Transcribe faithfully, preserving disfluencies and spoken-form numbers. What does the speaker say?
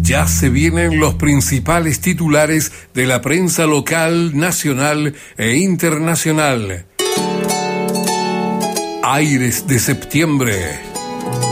Ya se vienen los principales titulares de la prensa local, nacional e internacional. Aires de septiembre.